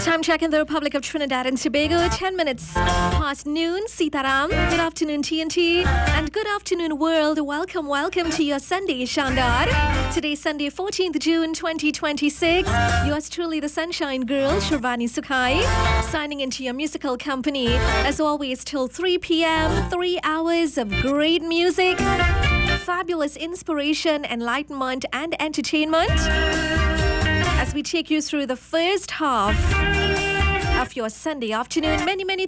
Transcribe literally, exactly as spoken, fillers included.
Time check in the Republic of Trinidad and Tobago, ten minutes past noon. Sitaram, good afternoon T N T, and good afternoon world. Welcome, welcome to your Sunday Shandar. Today's Sunday, fourteenth of June, twenty twenty-six. Yours truly, the Sunshine Girl, Shirvani Sukhai, signing into your musical company. As always, till three p.m., three hours of great music, fabulous inspiration, enlightenment, and entertainment. As we take you through the first half of your Sunday afternoon, many, many